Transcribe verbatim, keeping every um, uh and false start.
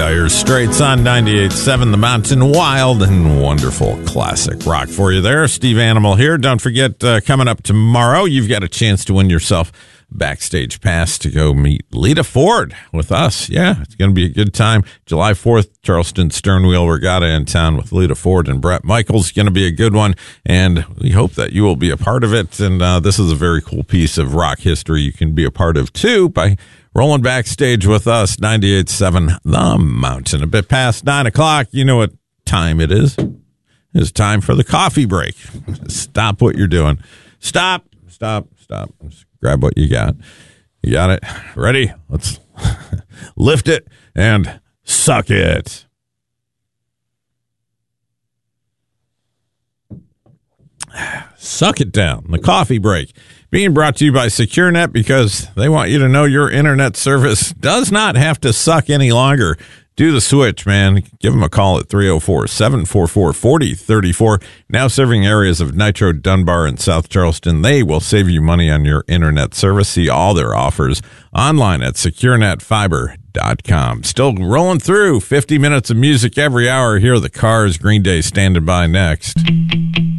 Dire Straits on ninety-eight point seven The Mountain. Wild and wonderful classic rock for you there. Steve Animal here. Don't forget, uh, coming up tomorrow, you've got a chance to win yourself backstage pass to go meet Lita Ford with us. Yeah, it's going to be a good time. July fourth, Charleston Sternwheel Regatta in town with Lita Ford and Brett Michaels. Going to be a good one, and we hope that you will be a part of it. And uh, this is a very cool piece of rock history you can be a part of, too, by rolling backstage with us. ninety-eight point seven The Mountain. A bit past nine o'clock. You know what time it is. It's time for the coffee break. Stop what you're doing. Stop, stop, stop. Just grab what you got. You got it? Ready? Let's lift it and suck it. Suck it down. The coffee break. Being brought to you by SecureNet, because they want you to know your internet service does not have to suck any longer. Do the switch, man. Give them a call at three oh four, seven four four, four oh three four. Now serving areas of Nitro, Dunbar, and South Charleston. They will save you money on your internet service. See all their offers online at secure net fiber dot com. Still rolling through fifty minutes of music every hour. Here are the Cars. Green Day standing by next.